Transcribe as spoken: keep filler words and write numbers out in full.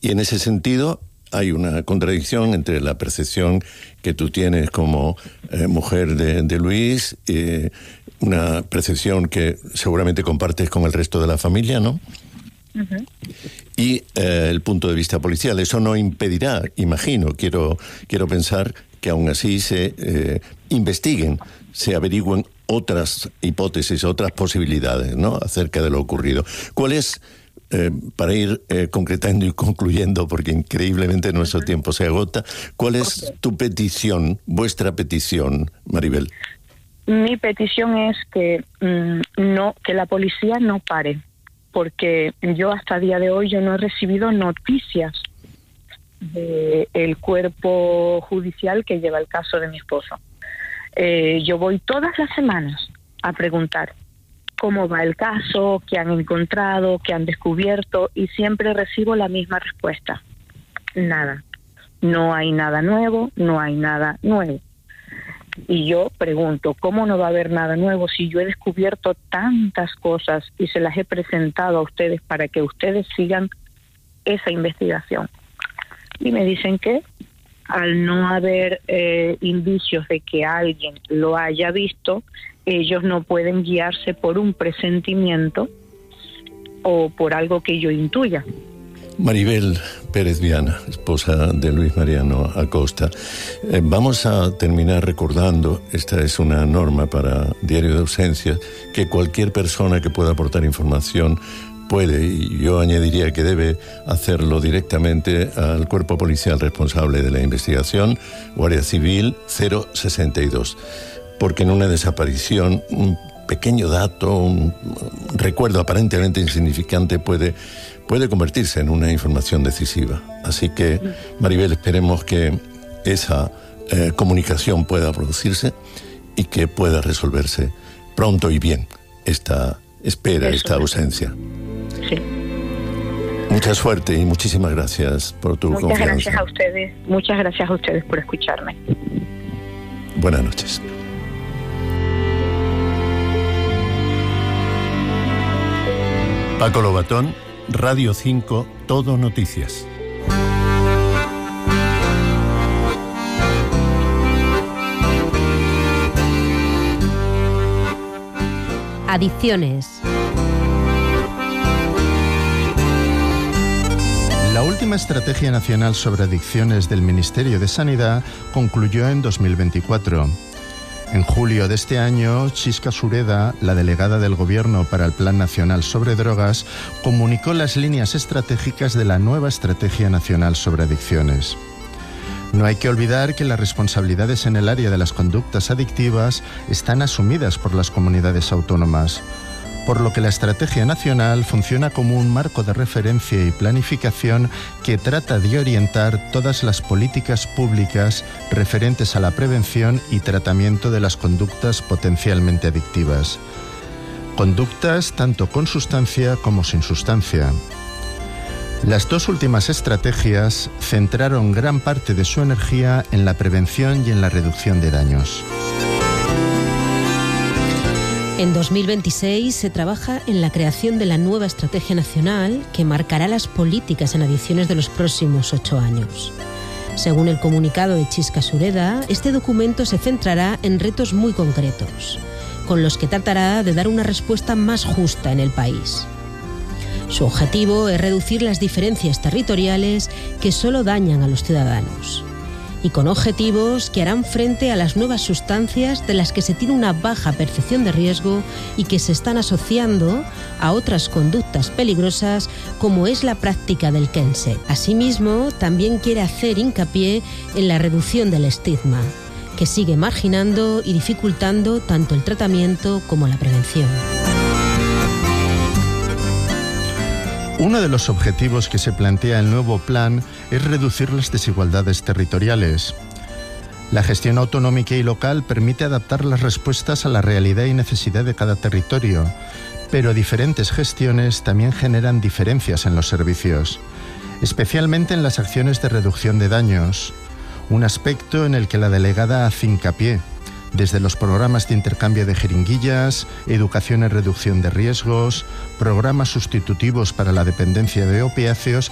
Y en ese sentido hay una contradicción entre la percepción que tú tienes como eh, mujer de, de Luis, eh, una percepción que seguramente compartes con el resto de la familia, ¿no? Uh-huh. Y eh, el punto de vista policial. Eso no impedirá, imagino, quiero, quiero pensar que aún así se eh, investiguen, se averigüen otras hipótesis, otras posibilidades, ¿no?, acerca de lo ocurrido. ¿Cuál es, eh, para ir eh, concretando y concluyendo, porque increíblemente nuestro uh-huh. tiempo se agota, cuál es okay. tu petición, vuestra petición, Maribel? Mi petición es que mmm, no, que la policía no pare, porque yo hasta el día de hoy yo no he recibido noticias del cuerpo judicial que lleva el caso de mi esposo. Eh, yo voy todas las semanas a preguntar cómo va el caso, qué han encontrado, qué han descubierto, y siempre recibo la misma respuesta: nada, no hay nada nuevo, no hay nada nuevo. Y yo pregunto, ¿cómo no va a haber nada nuevo si yo he descubierto tantas cosas y se las he presentado a ustedes para que ustedes sigan esa investigación? Y me dicen que al no haber eh, indicios de que alguien lo haya visto, ellos no pueden guiarse por un presentimiento o por algo que yo intuya. Maribel Pérez Viana, esposa de Luis Mariano Acosta. Eh, vamos a terminar recordando, esta es una norma para Diario de Ausencias, que cualquier persona que pueda aportar información puede, y yo añadiría que debe hacerlo directamente al cuerpo policial responsable de la investigación, Guardia Civil cero sesenta y dos, porque en una desaparición un pequeño dato, un recuerdo aparentemente insignificante puede, puede convertirse en una información decisiva. Así que, Maribel, esperemos que esa eh, comunicación pueda producirse y que pueda resolverse pronto y bien esta espera, Eso. esta ausencia. Sí. Mucha suerte y muchísimas gracias por tu Muchas confianza. Muchas gracias a ustedes. Muchas gracias a ustedes por escucharme. Buenas noches. Paco Lobatón, Radio cinco, Todo Noticias. Adicciones. La última Estrategia Nacional sobre Adicciones del Ministerio de Sanidad concluyó en dos mil veinticuatro. En julio de este año, Chisca Sureda, la delegada del Gobierno para el Plan Nacional sobre Drogas, comunicó las líneas estratégicas de la nueva Estrategia Nacional sobre Adicciones. No hay que olvidar que las responsabilidades en el área de las conductas adictivas están asumidas por las comunidades autónomas, por lo que la Estrategia Nacional funciona como un marco de referencia y planificación que trata de orientar todas las políticas públicas referentes a la prevención y tratamiento de las conductas potencialmente adictivas. Conductas tanto con sustancia como sin sustancia. Las dos últimas estrategias centraron gran parte de su energía en la prevención y en la reducción de daños. En dos mil veintiséis se trabaja en la creación de la nueva Estrategia Nacional que marcará las políticas en adicciones de los próximos ocho años. Según el comunicado de Chisca Sureda, este documento se centrará en retos muy concretos, con los que tratará de dar una respuesta más justa en el país. Su objetivo es reducir las diferencias territoriales que solo dañan a los ciudadanos, y con objetivos que harán frente a las nuevas sustancias de las que se tiene una baja percepción de riesgo y que se están asociando a otras conductas peligrosas como es la práctica del kense. Asimismo, también quiere hacer hincapié en la reducción del estigma, que sigue marginando y dificultando tanto el tratamiento como la prevención. Uno de los objetivos que se plantea el nuevo plan es reducir las desigualdades territoriales. La gestión autonómica y local permite adaptar las respuestas a la realidad y necesidad de cada territorio, pero diferentes gestiones también generan diferencias en los servicios, especialmente en las acciones de reducción de daños, un aspecto en el que la delegada hace hincapié, desde los programas de intercambio de jeringuillas, educación en reducción de riesgos, programas sustitutivos para la dependencia de opiáceos